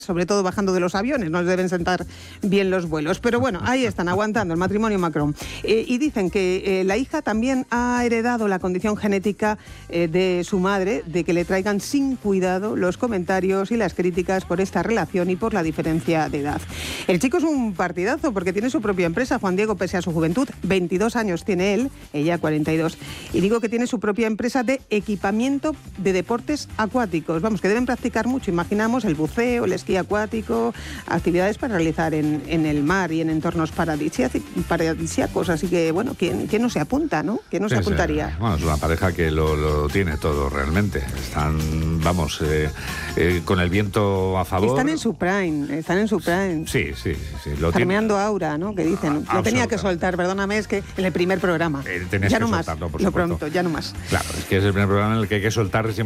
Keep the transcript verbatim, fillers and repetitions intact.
sobre todo bajando de los aviones, no les deben sentar bien los vuelos. Pero bueno, ahí están, aguantando el matrimonio Macron. Eh, y dicen que eh, la hija también ha heredado la condición genética eh, de su madre, de que le traigan sin cuidado los comentarios y las críticas por esta relación y por la diferencia de edad. El chico es un partidazo porque tiene su propia empresa, Juan Diego, pese a su juventud. veintidós años tiene él, ella cuarenta y dos. Y digo que tiene su propia empresa de equipamiento de deportes acuáticos. Vamos, que deben practicar mucho, imaginamos, el buceo, el esquí acuático, actividades para realizar en, en el mar y en entornos paradisíacos, así que bueno, ¿quién, quién no se apunta, no? ¿Quién no se es, apuntaría? Eh, bueno, es una pareja que lo, lo tiene todo realmente, están, vamos, eh, eh, con el viento a favor. Están en su prime, están en su prime. Sí, sí, sí. Lo Farmeando tiene... aura, ¿no? Que dicen. Ah, lo tenía que soltar, perdóname, es que en el primer programa. Eh, ya que no más, soltarlo, por lo supuesto. pronto, ya no más. Claro, es que es el primer programa en el que hay que soltar